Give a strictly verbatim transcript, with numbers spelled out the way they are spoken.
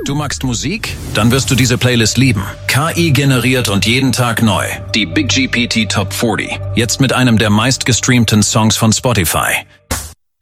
Du magst Musik? Dann wirst du diese Playlist lieben. K I generiert und jeden Tag neu. Die Big G P T Top vierzig. Jetzt mit einem der meistgestreamten Songs von Spotify.